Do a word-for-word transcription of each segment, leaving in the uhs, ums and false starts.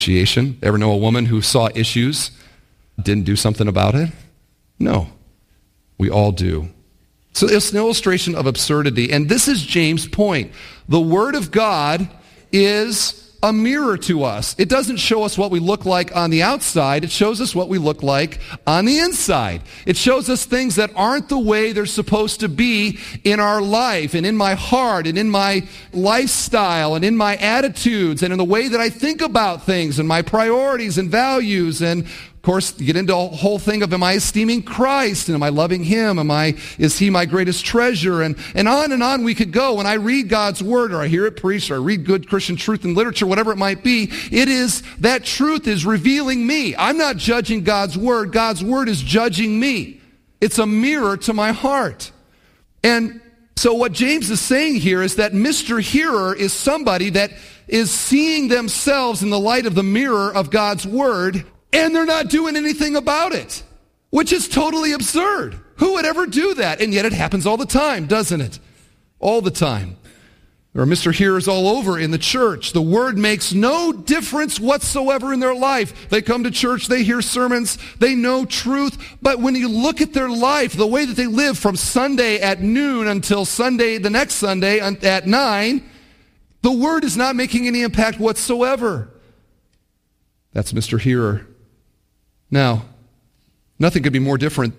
Ever know a woman who saw issues, didn't do something about it? No. We all do. So it's an illustration of absurdity. And this is James' point. The Word of God is a mirror to us. It doesn't show us what we look like on the outside. It shows us what we look like on the inside. It shows us things that aren't the way they're supposed to be in our life and in my heart and in my lifestyle and in my attitudes and in the way that I think about things and my priorities and values. And of course, you get into a whole thing of, am I esteeming Christ? And am I loving Him? Am I, is He my greatest treasure? And, and on and on we could go. When I read God's Word, or I hear it preached, or I read good Christian truth and literature, whatever it might be, it is, that truth is revealing me. I'm not judging God's Word. God's Word is judging me. It's a mirror to my heart. And so what James is saying here is that Mister Hearer is somebody that is seeing themselves in the light of the mirror of God's Word, and they're not doing anything about it, which is totally absurd. Who would ever do that? And yet it happens all the time, doesn't it? All the time. There are Mister Hearers all over in the church. The Word makes no difference whatsoever in their life. They come to church, they hear sermons, they know truth, but when you look at their life, the way that they live from Sunday at noon until Sunday, the next Sunday at nine, the Word is not making any impact whatsoever. That's Mister Hearer. Now, nothing could be more different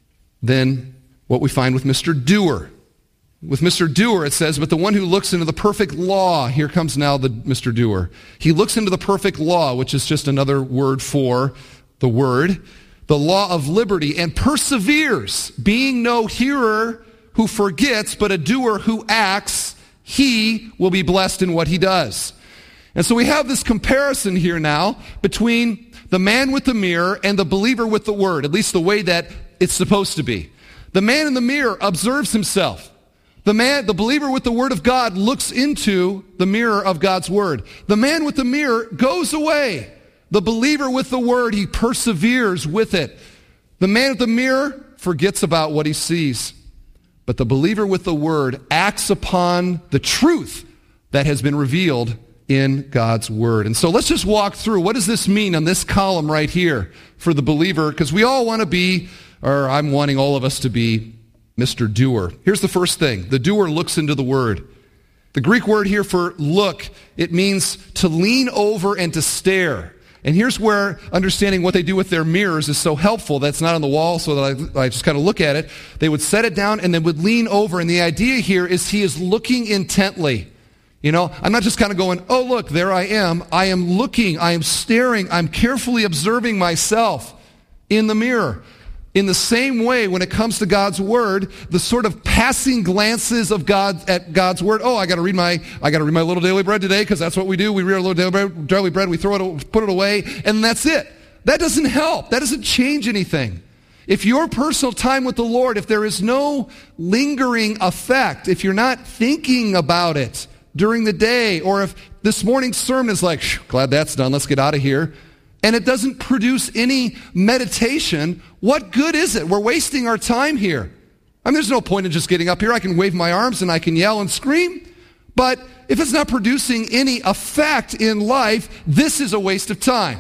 than what we find with Mister Doer. With Mister Doer, it says, but the one who looks into the perfect law, here comes now the Mister Doer. He looks into the perfect law, which is just another word for the Word, the law of liberty, and perseveres, being no hearer who forgets, but a doer who acts, he will be blessed in what he does. And so we have this comparison here now between the man with the mirror and the believer with the Word, at least the way that it's supposed to be. The man in the mirror observes himself. The man, the believer with the Word of God looks into the mirror of God's Word. The man with the mirror goes away. The believer with the Word, he perseveres with it. The man with the mirror forgets about what he sees. But the believer with the Word acts upon the truth that has been revealed in God's Word. And so let's just walk through. What does this mean on this column right here for the believer? Because we all want to be, or I'm wanting all of us to be, Mister Doer. Here's the first thing. The doer looks into the Word. The Greek word here for look, it means to lean over and to stare. And here's where understanding what they do with their mirrors is so helpful. That's not on the wall, so that I, I just kind of look at it. They would set it down and then would lean over. And the idea here is he is looking intently. You know, I'm not just kind of going, oh, look, there I am. I am looking, I am staring, I'm carefully observing myself in the mirror. In the same way, when it comes to God's Word, the sort of passing glances of God at God's Word. Oh, I got to read my, I got to read my little daily bread today because that's what we do. We read our little daily bread, daily bread, we throw it, put it away, and that's it. That doesn't help. That doesn't change anything. If your personal time with the Lord, if there is no lingering effect, if you're not thinking about it during the day, or if this morning's sermon is like, glad that's done, let's get out of here, and it doesn't produce any meditation, what good is it? We're wasting our time here. I mean, there's no point in just getting up here. I can wave my arms and I can yell and scream, but if it's not producing any effect in life, this is a waste of time.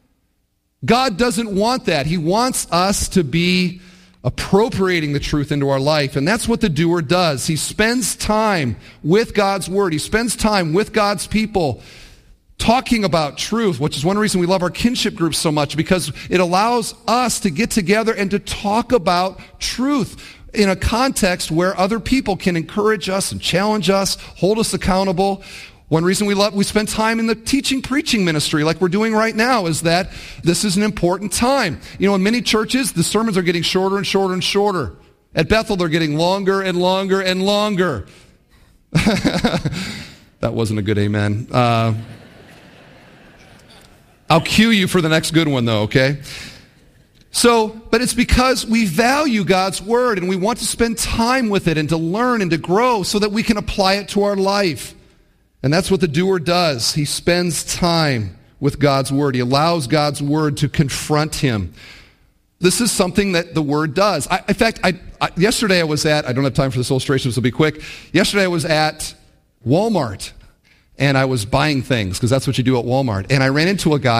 God doesn't want that. He wants us to be appropriating the truth into our life, and that's what the doer does. He spends time with God's Word. He spends time with God's people talking about truth, which is one reason we love our kinship groups so much, because it allows us to get together and to talk about truth in a context where other people can encourage us and challenge us, hold us accountable. One reason we love, we spend time in the teaching, preaching ministry like we're doing right now is that this is an important time. You know, in many churches, the sermons are getting shorter and shorter and shorter. At Bethel, they're getting longer and longer and longer. That wasn't a good amen. Uh, I'll cue you for the next good one, though, okay? So, but it's because we value God's Word and we want to spend time with it and to learn and to grow so that we can apply it to our life. And that's what the doer does. He spends time with God's Word. He allows God's Word to confront him. This is something that the Word does. I, in fact, I, I, yesterday I was at, I don't have time for this illustration, so it'll be quick. Yesterday I was at Walmart. and I was buying things because that's what you do at Walmart. And I ran into a guy